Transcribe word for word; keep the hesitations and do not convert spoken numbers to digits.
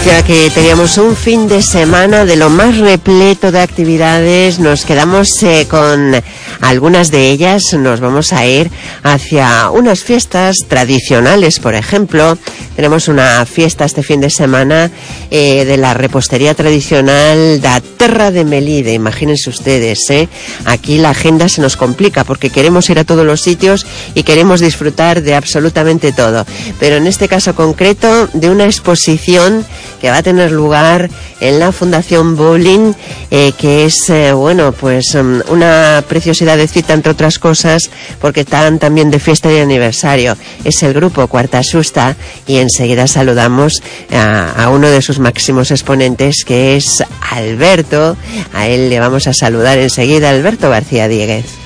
decía que teníamos un fin de semana de lo más repleto de actividades. Nos quedamos eh, con algunas de ellas. Nos vamos a ir hacia unas fiestas tradicionales, por ejemplo. Tenemos una fiesta este fin de semana eh, de la repostería tradicional da Terra de Melide. Imagínense ustedes, ¿eh? Aquí la agenda se nos complica porque queremos ir a todos los sitios y queremos disfrutar de absolutamente todo. Pero en este caso concreto, de una exposición que va a tener lugar en la Fundación Bowling, eh, que es, eh, bueno, pues um, una preciosidad de cita, entre otras cosas, porque están también de fiesta de aniversario. Es el grupo Cuarta Susta, y enseguida saludamos a, a uno de sus máximos exponentes, que es Alberto. A él le vamos a saludar enseguida. Alberto García Dieguez.